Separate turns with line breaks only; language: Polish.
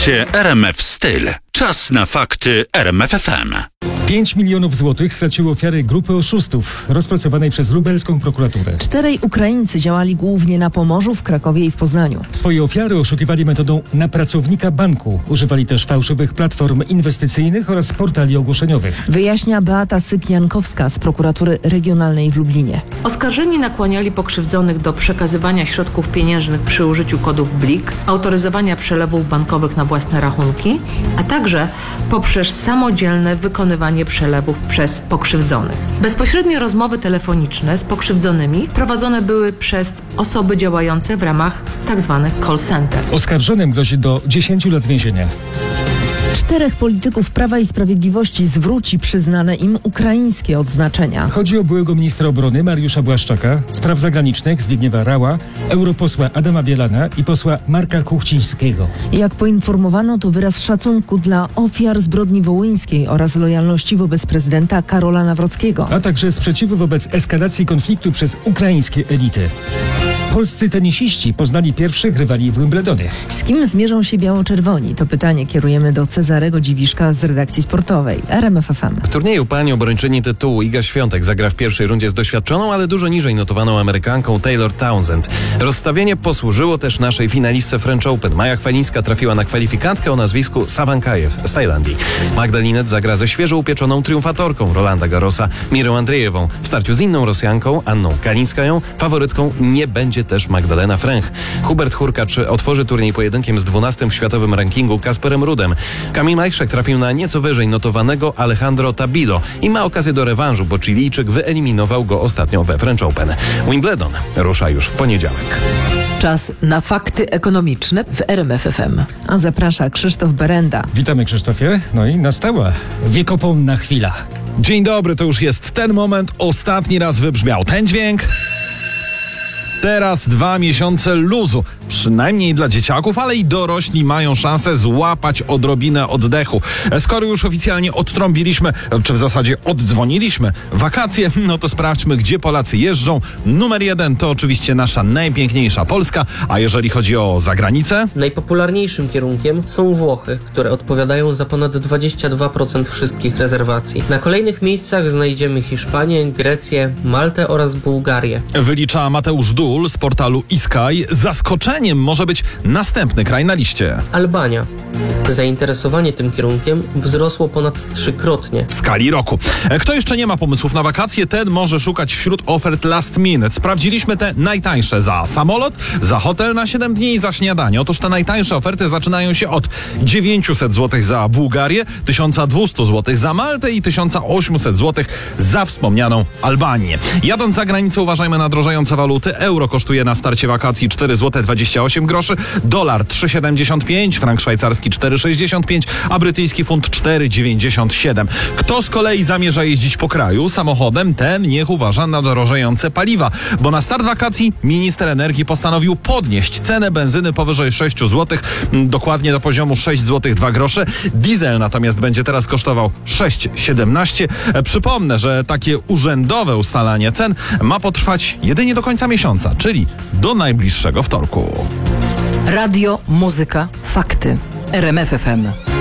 Słuchacie RMF Styl. Czas na fakty RMF FM.
5 milionów złotych straciły ofiary grupy oszustów rozpracowanej przez lubelską prokuraturę.
4 Ukraińcy działali głównie na Pomorzu, w Krakowie i w Poznaniu.
Swoje ofiary oszukiwali metodą na pracownika banku. Używali też fałszywych platform inwestycyjnych oraz portali ogłoszeniowych.
Wyjaśnia Beata Syk-Jankowska z prokuratury regionalnej w Lublinie.
Oskarżeni nakłaniali pokrzywdzonych do przekazywania środków pieniężnych przy użyciu kodów BLIK, autoryzowania przelewów bankowych na własne rachunki, a także poprzez samodzielne wykonywanie przelewów przez pokrzywdzonych. Bezpośrednie rozmowy telefoniczne z pokrzywdzonymi prowadzone były przez osoby działające w ramach tzw. call center.
Oskarżonym grozi do 10 lat więzienia.
4 polityków Prawa i Sprawiedliwości zwróci przyznane im ukraińskie odznaczenia.
Chodzi o byłego ministra obrony Mariusza Błaszczaka, spraw zagranicznych Zbigniewa Rała, europosła Adama Bielana i posła Marka Kuchcińskiego.
Jak poinformowano, to wyraz szacunku dla ofiar zbrodni wołyńskiej oraz lojalności wobec prezydenta Karola Nawrockiego.
A także sprzeciwu wobec eskalacji konfliktu przez ukraińskie elity. Polscy tenisiści poznali pierwszych rywali w Wimbledonie.
Z kim zmierzą się biało-czerwoni? To pytanie kierujemy do Cezarego Dziwiszka z redakcji sportowej RMF FM.
W turnieju pań obrończyni tytułu Iga Świątek zagra w pierwszej rundzie z doświadczoną, ale dużo niżej notowaną Amerykanką Taylor Townsend. Rozstawienie posłużyło też naszej finalistce French Open. Maja Chwalińska trafiła na kwalifikantkę o nazwisku Sawankajew z Tajlandii. Magda Linette zagra ze świeżo upieczoną triumfatorką Rolanda Garrosa Mirą Andrzejewą. W starciu z inną Rosjanką, Anną Kalinskają, faworytką nie będzie też Magdalena Fręch. Hubert Hurkacz otworzy turniej pojedynkiem z 12 w światowym rankingu Kasperem Rudem. Kamil Majchrzak trafił na nieco wyżej notowanego Alejandro Tabilo i ma okazję do rewanżu, bo Chilijczyk wyeliminował go ostatnio we French Open. Wimbledon rusza już w poniedziałek.
Czas na fakty ekonomiczne w RMF FM.
A zaprasza Krzysztof Berenda.
Witamy, Krzysztofie. No i nastała wiekopomna chwila.
Dzień dobry, to już jest ten moment. Ostatni raz wybrzmiał ten dźwięk. Teraz 2 miesiące luzu, przynajmniej dla dzieciaków, ale i dorośli mają szansę złapać odrobinę oddechu. Skoro już oficjalnie odtrąbiliśmy, czy w zasadzie oddzwoniliśmy wakacje, no to sprawdźmy, gdzie Polacy jeżdżą. Numer 1 to oczywiście nasza najpiękniejsza Polska, a jeżeli chodzi o zagranicę?
Najpopularniejszym kierunkiem są Włochy, które odpowiadają za ponad 22% wszystkich rezerwacji. Na kolejnych miejscach znajdziemy Hiszpanię, Grecję, Maltę oraz Bułgarię.
Wylicza Mateusz Dul z portalu eSky. Zaskoczeniem może być następny kraj na liście.
Albania. Zainteresowanie tym kierunkiem wzrosło ponad 3-krotnie.
W skali roku. Kto jeszcze nie ma pomysłów na wakacje, ten może szukać wśród ofert last minute. Sprawdziliśmy te najtańsze za samolot, za hotel na 7 dni i za śniadanie. Otóż te najtańsze oferty zaczynają się od 900 zł za Bułgarię, 1200 zł za Maltę i 1800 zł za wspomnianą Albanię. Jadąc za granicę uważajmy na drożejące waluty. Euro kosztuje na starcie wakacji 4 zł 28 groszy, dolar 3,75, frank szwajcarski 4,65, a brytyjski funt 4,97. Kto z kolei zamierza jeździć po kraju samochodem, ten niech uważa na drożejące paliwa, bo na start wakacji minister energii postanowił podnieść cenę benzyny powyżej 6 zł, dokładnie do poziomu 6 zł 2 grosze. Diesel natomiast będzie teraz kosztował 6,17. Przypomnę, że takie urzędowe ustalanie cen ma potrwać jedynie do końca miesiąca, czyli do najbliższego wtorku.
Radio, muzyka, fakty. RMF FM.